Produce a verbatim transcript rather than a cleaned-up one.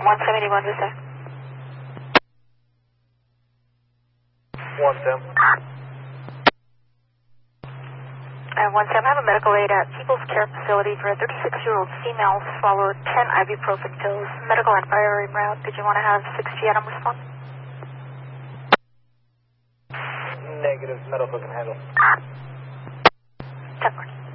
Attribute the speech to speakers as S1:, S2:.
S1: one seventy-one, who's there?
S2: one seven.
S1: Uh, one seven, I have a medical aid at People's Care Facility for a thirty-six-year-old female who swallowed ten ibuprofen pills. Medical inquiry route. Did you want to have six G N M respond?
S2: Negative, medical can handle.